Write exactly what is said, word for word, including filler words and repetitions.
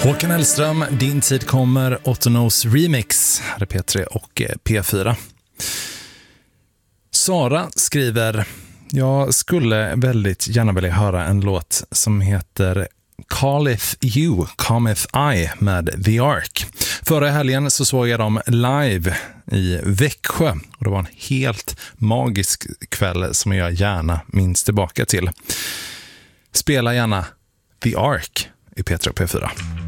Håkan Hellström, Din tid kommer, Ottonos remix, här är P tre och P fyra. Sara skriver: jag skulle väldigt gärna vilja höra en låt som heter Calleth You, Cometh I med The Ark. Förra helgen så såg jag dem live i Växjö och det var en helt magisk kväll som jag gärna minns tillbaka till. Spela gärna The Ark i P tre och P fyra.